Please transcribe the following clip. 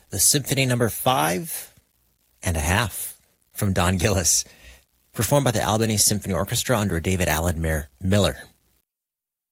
the Symphony Number 5.5 from Don Gillis, performed by the Albany Symphony Orchestra under David Allen Miller.